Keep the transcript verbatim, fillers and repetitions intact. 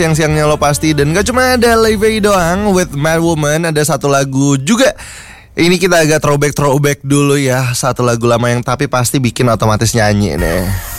siang-siangnya lo pasti. Dan gak cuma ada Levy doang with Mad Woman, ada satu lagu juga. Ini kita agak throwback-throwback dulu ya. Satu lagu lama yang tapi pasti bikin otomatis nyanyi nih.